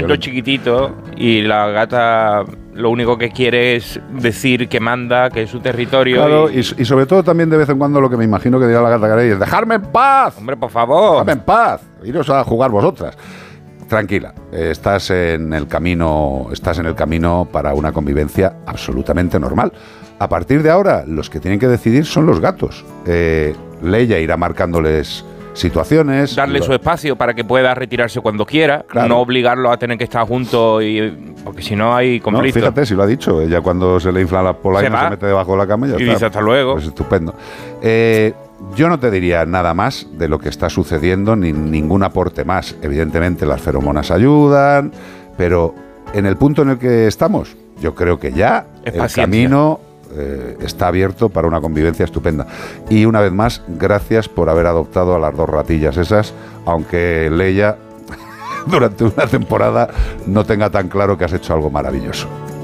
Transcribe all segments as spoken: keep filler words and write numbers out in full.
pueblo chiquitito y la gata lo único que quiere es decir que manda, que es su territorio. Claro, y, y sobre todo también de vez en cuando lo que me imagino que dirá la gata Carey es ¡dejarme en paz! Hombre, por favor. ¡Dejadme en paz! Iros a jugar vosotras. Tranquila, eh, estás en el camino, estás en el camino para una convivencia absolutamente normal. A partir de ahora, los que tienen que decidir son los gatos. Eh, Leia irá marcándoles situaciones. Darle lo, su espacio para que pueda retirarse cuando quiera, claro. no obligarlo a tener que estar juntos, y, porque si no hay conflicto. No, fíjate, si lo ha dicho, ella cuando se le infla la polaina se, se mete debajo de la cama y ya y está. dice hasta luego. Pues estupendo. Eh, yo no te diría nada más de lo que está sucediendo, ni ningún aporte más. Evidentemente las feromonas ayudan, pero en el punto en el que estamos, yo creo que ya es el paciencia. camino eh, está abierto para una convivencia estupenda. Y una vez más, gracias por haber adoptado a las dos ratillas esas, aunque Leia durante una temporada no tenga tan claro que has hecho algo maravilloso.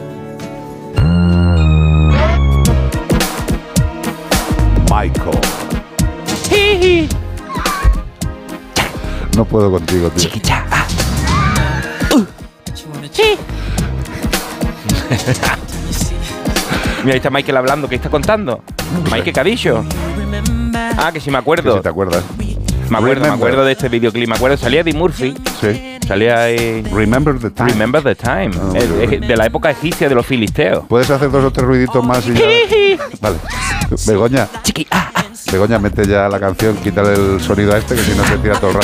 Michael. No puedo contigo, tío. Chiquicha. Ah. Uh. Sí. Mira, ahí está Michael hablando. ¿Qué está contando? Michael Cadillo. Ah, que sí me acuerdo. Que si te acuerdas. Me acuerdo, Remember. me acuerdo de este videoclip. Me acuerdo, salía Eddie Murphy. Sí. Salía ahí. Remember the Time. Remember the Time. No, no, es, no, es de la época egipcia de los filisteos. ¿Puedes hacer dos o tres ruiditos más y ya? Vale. Begoña. Chiqui. Ah, ah. Begoña, mete ya la canción, quítale el sonido a este, que si no se tira todo el